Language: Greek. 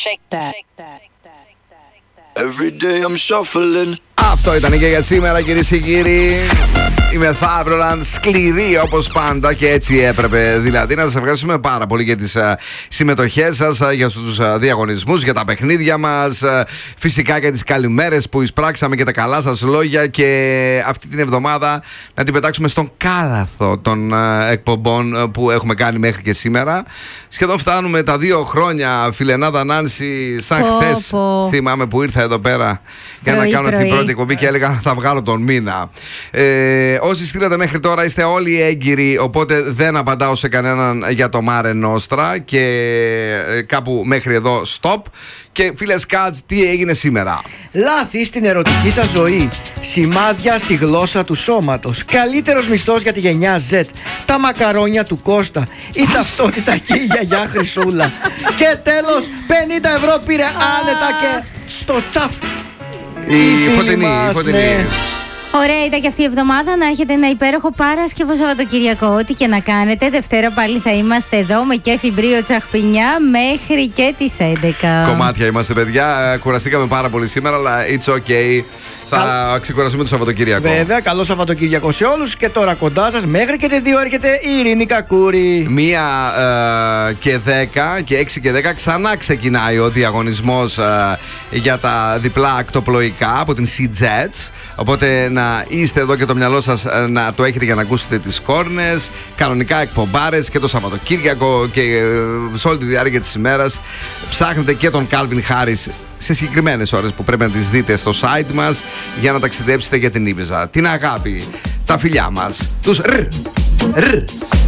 Every day I'm shuffling. Αυτό ήταν και για σήμερα, κυρίες και κύριοι. Η Μεθαύρολαντ σκληρή όπως πάντα και έτσι έπρεπε. Δηλαδή, να σας ευχαριστούμε πάρα πολύ για τις συμμετοχές σας, για τους διαγωνισμούς, για τα παιχνίδια μας. Φυσικά για τις καλημέρες που εισπράξαμε και τα καλά σας λόγια. Και αυτή την εβδομάδα να την πετάξουμε στον κάλαθο των εκπομπών που έχουμε κάνει μέχρι και σήμερα. Σχεδόν φτάνουμε τα 2 χρόνια, φιλενάδα Νάνση, σαν χθες. Θυμάμαι που ήρθα εδώ πέρα για να κάνω την πρώτη εκπομπή και έλεγα θα βγάλω τον μήνα. Όσοι στείλατε μέχρι τώρα είστε όλοι έγκυροι, οπότε δεν απαντάω σε κανέναν για το Mare Nostra και κάπου μέχρι εδώ stop. Και φίλε Σκάτς, τι έγινε σήμερα? Λάθη στην ερωτική σας ζωή. Σημάδια στη γλώσσα του σώματος. Καλύτερος μισθός για τη γενιά Z. Τα μακαρόνια του Κώστα. Η ταυτότητα και η γιαγιά Χρυσούλα. Και τέλος 50 ευρώ πήρε άνετα και στο τσαφ η Φωτεινή. Ναι. Ωραία ήταν και αυτή η εβδομάδα. Να έχετε ένα υπέροχο Παρασκευό Σαββατοκυριακό. Ό,τι και να κάνετε. Δευτέρα πάλι θα είμαστε εδώ με κέφι μπρίο τσαχπινιά μέχρι και τις 11. Κομμάτια είμαστε, παιδιά. Κουραστήκαμε πάρα πολύ σήμερα, αλλά it's okay. Θα ξεκουραστούμε το Σαββατοκύριακο. Βέβαια, καλό Σαββατοκύριακο σε όλους. Και τώρα κοντά σας μέχρι και τις 2 έρχεται η Ειρήνη Κακούρη. 1 και 10 και 6 και 10 ξανά ξεκινάει ο διαγωνισμός για τα διπλά ακτοπλοϊκά από την Sea-Jets. Οπότε να είστε εδώ και το μυαλό σας να το έχετε για να ακούσετε τις κόρνες. Κανονικά εκπομπάρες και το Σαββατοκύριακο και σε όλη τη διάρκεια της ημέρας. Ψάχνετε και τον Calvin Harris σε συγκεκριμένες ώρες που πρέπει να τις δείτε στο site μας για να ταξιδέψετε για την Ήπειζα. Την αγάπη, τα φιλιά μας, τους ρ.